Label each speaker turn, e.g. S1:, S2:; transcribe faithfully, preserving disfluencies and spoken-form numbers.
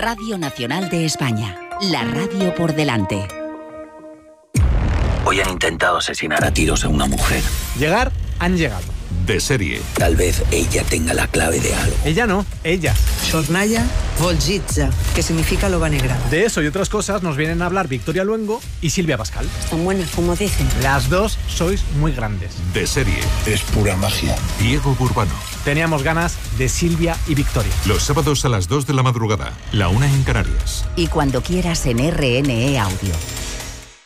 S1: Radio Nacional de España, la radio por delante.
S2: Hoy han intentado asesinar a tiros a una mujer.
S3: Llegar, han llegado.
S4: De serie.
S2: Tal vez ella tenga la clave de algo.
S3: Ella no, ella.
S5: Sornaya Volgitza, que significa loba negra.
S3: De eso y otras cosas nos vienen a hablar Victoria Luengo y Silvia Pascal.
S6: Están buenas, como dicen.
S3: Las dos sois muy grandes.
S4: De serie.
S7: Es pura magia.
S4: Diego Burbano.
S3: Teníamos ganas de Silvia y Victoria.
S4: Los sábados a las dos de la madrugada, la una en Canarias.
S1: Y cuando quieras en R N E Audio.